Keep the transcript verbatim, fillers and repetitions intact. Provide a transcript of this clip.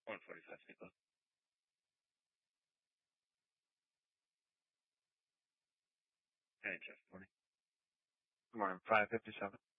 one forty-five, Nico. Hey, Jeff. Morning. Good morning. five fifty-seven.